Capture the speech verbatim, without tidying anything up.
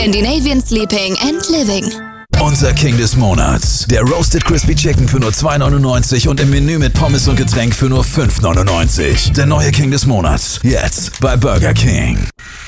Scandinavian Sleeping and Living. Unser King des Monats. Der Roasted Crispy Chicken für nur zwei neunundneunzig und im Menü mit Pommes und Getränk für nur fünf neunundneunzig. Der neue King des Monats. Jetzt bei Burger King.